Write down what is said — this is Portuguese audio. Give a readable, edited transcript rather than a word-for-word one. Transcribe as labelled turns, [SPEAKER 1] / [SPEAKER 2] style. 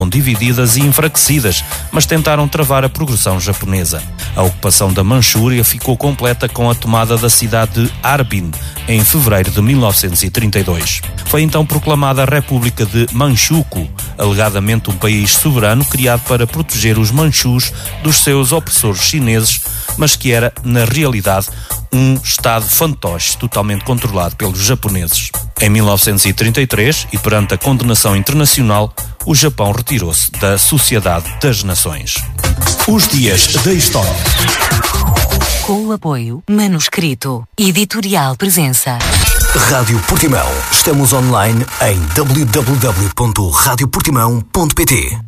[SPEAKER 1] divididas e enfraquecidas, mas tentaram travar a progressão japonesa. A ocupação da Manchúria ficou completa com a tomada da cidade de Harbin, em fevereiro de 1932. Foi então proclamada a República de Manchukuo, alegadamente um país soberano criado para proteger os manchus dos seus opressores chineses, mas que era, na realidade, um Estado fantoche totalmente controlado pelos japoneses. Em 1933, e perante a condenação internacional, o Japão retirou-se da Sociedade das Nações.
[SPEAKER 2] Os Dias da História.
[SPEAKER 3] Com o apoio Manuscrito Editorial Presença.
[SPEAKER 2] Rádio Portimão. Estamos online em www.radioportimão.pt.